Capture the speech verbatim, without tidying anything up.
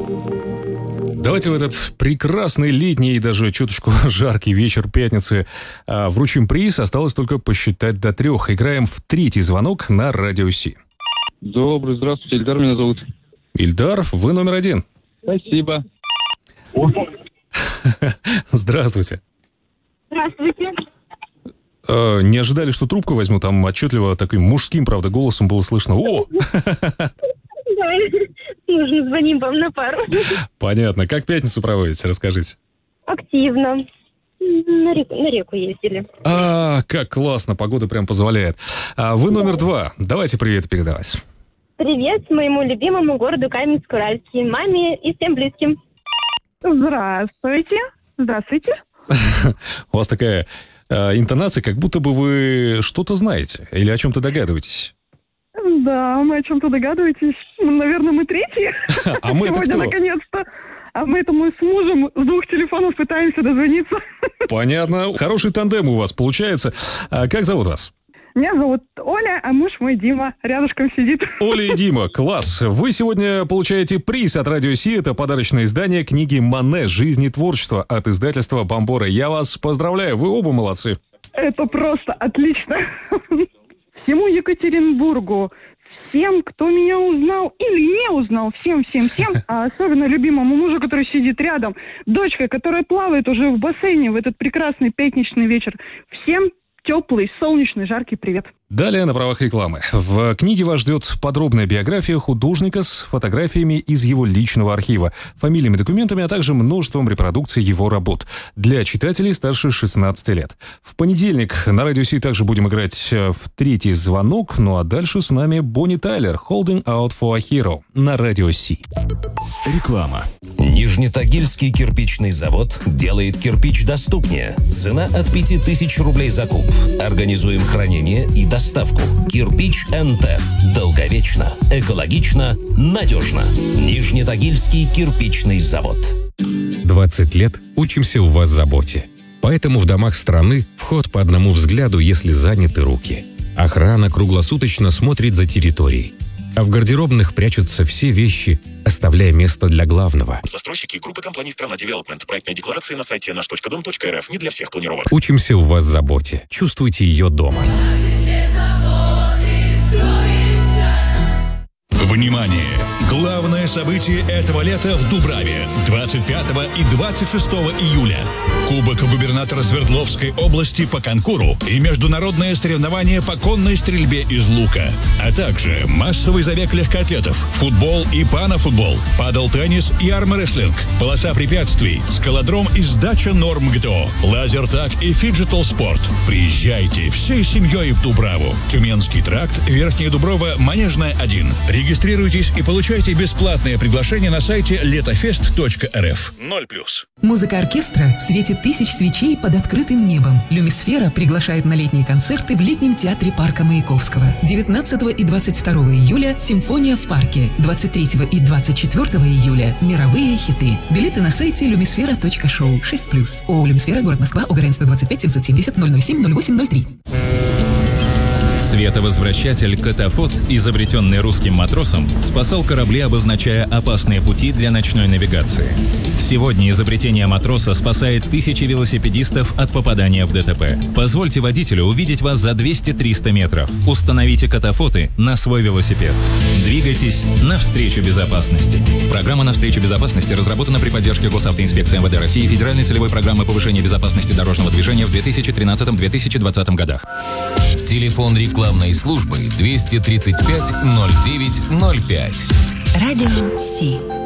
Давайте в этот прекрасный летний и даже чуточку жаркий вечер пятницы а, вручим приз. Осталось только посчитать до трех. Играем в третий звонок на Радио Си. Добрый, здравствуйте, Ильдар меня зовут. Ильдар, вы номер один. Спасибо. Здравствуйте. Здравствуйте. Э, не ожидали, что трубку возьму? Там отчетливо таким мужским, правда, голосом было слышно. О! Да, нужно звоним вам на пару. Понятно. Как пятницу проводите? Расскажите. Активно. На реку, на реку ездили. А, как классно. Погода прям позволяет. А вы номер два. Давайте привет передавать. Привет моему любимому городу Каменск-Уральский, маме и всем близким. Здравствуйте. Здравствуйте. У вас такая э, интонация, как будто бы вы что-то знаете или о чем-то догадываетесь. Да, мы о чем-то догадываетесь. Наверное, мы третьи. А мы это кто? Сегодня, наконец-то. А мы это мы с мужем с двух телефонов пытаемся дозвониться. Понятно. Хороший тандем у вас получается. А как зовут вас? Меня зовут Оля, а муж мой Дима. Рядышком сидит. Оля и Дима, класс. Вы сегодня получаете приз от Радио Си. Это подарочное издание книги «Мане. Жизнь и творчество» от издательства «Бомбора». Я вас поздравляю, вы оба молодцы. Это просто отлично. Всему Екатеринбургу, всем, кто меня узнал или не узнал, всем-всем-всем, а особенно любимому мужу, который сидит рядом, дочка, которая плавает уже в бассейне в этот прекрасный пятничный вечер. Всем теплый, солнечный, жаркий привет. Далее на правах рекламы. В книге вас ждет подробная биография художника с фотографиями из его личного архива, фамилиями, документами, а также множеством репродукций его работ для читателей старше шестнадцати лет. В понедельник на Радио Си также будем играть в третий звонок, ну а дальше с нами Бонни Тайлер, «Holding Out for a Hero» на Радио Си. Реклама. Нижнетагильский кирпичный завод делает кирпич доступнее. Цена от пяти тысяч рублей за куб. Организуем хранение и доставку. Кирпич эн тэ. Долговечно, экологично, надежно. Нижнетагильский кирпичный завод. двадцать лет учимся в вас заботе. Поэтому в домах страны вход по одному взгляду, если заняты руки. Охрана круглосуточно смотрит за территорией. А в гардеробных прячутся все вещи, оставляя место для главного. Застройщики группы компаний «Страна Девелопмент». Проектная декларация на сайте наш точка дом точка эр эф. Не для всех планировок. Учимся в вас заботе. Чувствуйте ее дома. Внимание! Главное событие этого лета в Дубраве. двадцать пятого и двадцать шестого июля. Кубок губернатора Свердловской области по конкуру и международное соревнование по конной стрельбе из лука. А также массовый забег легкоатлетов, футбол и панофутбол, падл-теннис и армрестлинг, полоса препятствий, скалодром и сдача норм гэ тэ о, лазертаг и фиджитал спорт. Приезжайте всей семьей в Дубраву. Тюменский тракт, Верхняя Дуброва, Манежная один. Регистрируйтесь и получайте бесплатное приглашение на сайте летофест точка эр эф. Ноль плюс. Музыка оркестра в свете тысяч свечей под открытым небом. Люмисфера приглашает на летние концерты в летнем театре парка Маяковского. девятнадцатого и двадцать второго июля «Симфония в парке». двадцать третьего и двадцать четвёртого июля «Мировые хиты». Билеты на сайте люмисфера точка шоу. шесть плюс. ООО «Люмисфера», город Москва, ОГРН сто двадцать пять семьсот семьдесят ноль ноль семь ноль восемь ноль три. Световозвращатель «Катафот», изобретенный русским матросом, спасал корабли, обозначая опасные пути для ночной навигации. Сегодня изобретение матроса спасает тысячи велосипедистов от попадания в дэ тэ пэ. Позвольте водителю увидеть вас за двести-триста метров. Установите «Катафоты» на свой велосипед. Двигайтесь навстречу безопасности. Программа «Навстречу безопасности» разработана при поддержке Госавтоинспекции эм вэ дэ России и Федеральной целевой программы повышения безопасности дорожного движения в две тысячи тринадцатом — две тысячи двадцатом годах. Телефон рекламной службы двести тридцать пять ноль девять ноль пять. Радио Си.